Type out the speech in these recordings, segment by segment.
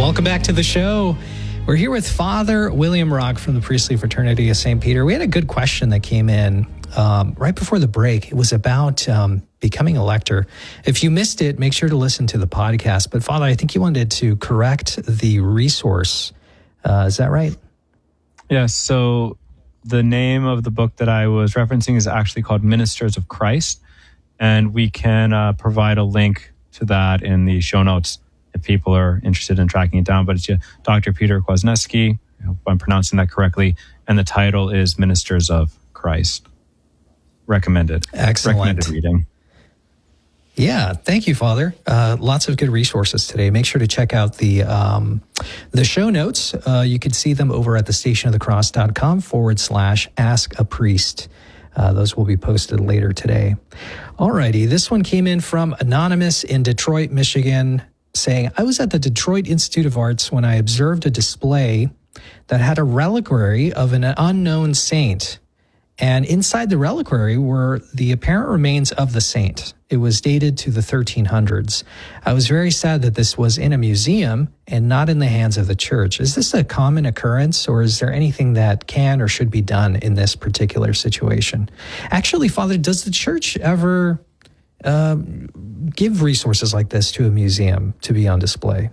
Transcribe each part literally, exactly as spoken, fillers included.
Welcome back to the show. We're here with Father William Rock from the Priestly Fraternity of Saint Peter. We had a good question that came in um, right before the break. It was about um, becoming a lector. If you missed it, make sure to listen to the podcast. But Father, I think you wanted to correct the resource. Uh, is that right? Yes. So the name of the book that I was referencing is actually called Ministers of Christ. And we can uh, provide a link to that in the show notes if people are interested in tracking it down. But it's uh, Doctor Peter Kwasniewski, I hope I'm pronouncing that correctly, and the title is Ministers of Christ. Recommended. Excellent. Recommended reading. Yeah, thank you, Father. Uh, lots of good resources today. Make sure to check out the um, the show notes. Uh, you can see them over at the stationofthecross.com forward slash ask a priest. Uh, those will be posted later today. Alrighty, this one came in from Anonymous in Detroit, Michigan, saying, I was at the Detroit Institute of Arts when I observed a display that had a reliquary of an unknown saint. And inside the reliquary were the apparent remains of the saint. It was dated to the thirteen hundreds. I was very sad that this was in a museum and not in the hands of the church. Is this a common occurrence, or is there anything that can or should be done in this particular situation? Actually, Father, does the church ever uh, give resources like this to a museum to be on display?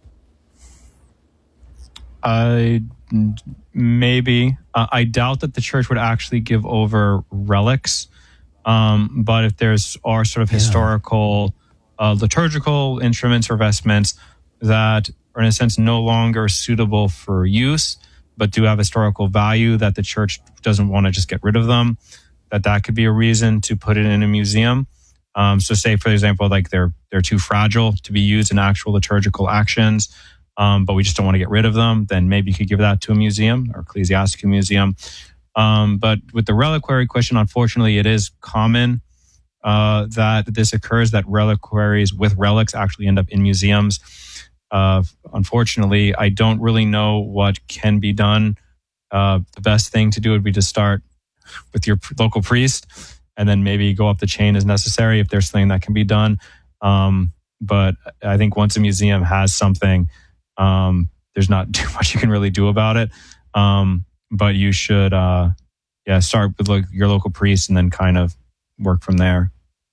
I... Maybe. Uh, I doubt that the church would actually give over relics. Um, but if there's are sort of yeah. historical, uh, liturgical instruments or vestments that are in a sense no longer suitable for use, but do have historical value that the church doesn't want to just get rid of them, that that could be a reason to put it in a museum. Um, so say, for example, like they're they're too fragile to be used in actual liturgical actions, Um, but we just don't want to get rid of them, then maybe you could give that to a museum or ecclesiastical museum. Um, but with the reliquary question, unfortunately, it is common uh, that this occurs, that reliquaries with relics actually end up in museums. Uh, unfortunately, I don't really know what can be done. Uh, the best thing to do would be to start with your local priest and then maybe go up the chain as necessary if there's something that can be done. Um, but I think once a museum has something, Um, there's not too much you can really do about it. Um, but you should, uh, yeah, start with like your local priest and then kind of work from there.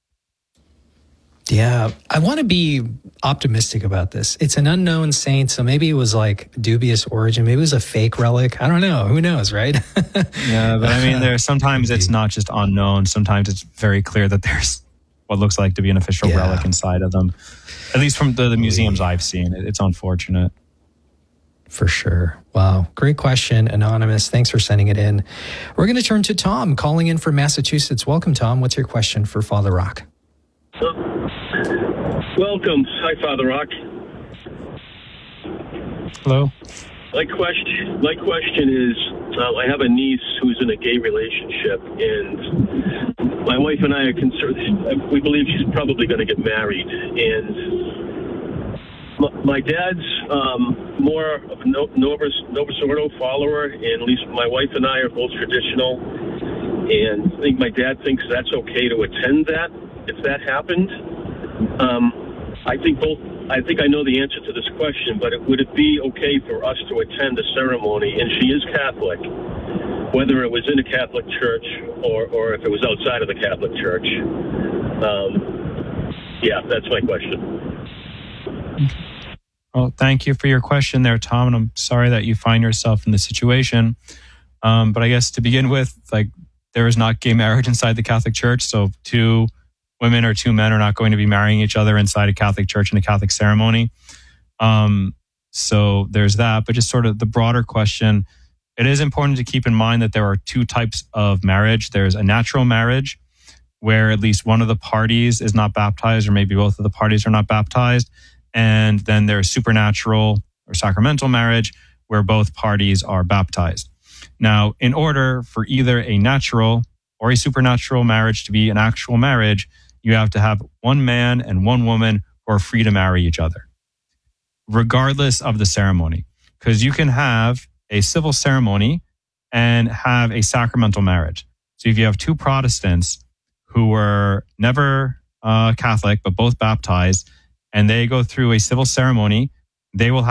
Yeah, I want to be optimistic about this. It's an unknown saint, so maybe it was like dubious origin. Maybe it was a fake relic. I don't know. Who knows, right? Yeah, but I mean, there sometimes it's not just unknown. Sometimes it's very clear that there's what looks like to be an official yeah. relic inside of them. At least from the, the museums I've seen, it's unfortunate. For sure. Wow. Great question, Anonymous. Thanks for sending it in. We're going to turn to Tom, calling in from Massachusetts. Welcome, Tom. What's your question for Father Rock? Uh, welcome. Hi, Father Rock. Hello. My question, my question is, uh, I have a niece who's in a gay relationship, and my wife and I are concerned. We believe she's probably going to get married, and my, my dad's um, more of a Novus, Novus Ordo follower, and at least my wife and I are both traditional, and I think my dad thinks that's okay to attend that if that happened. Um, I think both. I think I know the answer to this question, but it, would it be okay for us to attend the ceremony? And she is Catholic, whether it was in a Catholic church or, or if it was outside of the Catholic church. Um, yeah, that's my question. Well, thank you for your question there, Tom, and I'm sorry that you find yourself in this situation. Um, but I guess to begin with, like, there is not gay marriage inside the Catholic Church, so two women or two men are not going to be marrying each other inside a Catholic church in a Catholic ceremony. Um, so there's that. But just sort of the broader question, it is important to keep in mind that there are two types of marriage. There's a natural marriage, where at least one of the parties is not baptized, or maybe both of the parties are not baptized. And then there's supernatural or sacramental marriage, where both parties are baptized. Now, in order for either a natural or a supernatural marriage to be an actual marriage, you have to have one man and one woman who are free to marry each other, regardless of the ceremony. Because you can have a civil ceremony and have a sacramental marriage. So if you have two Protestants who were never uh, Catholic, but both baptized, and they go through a civil ceremony, they will have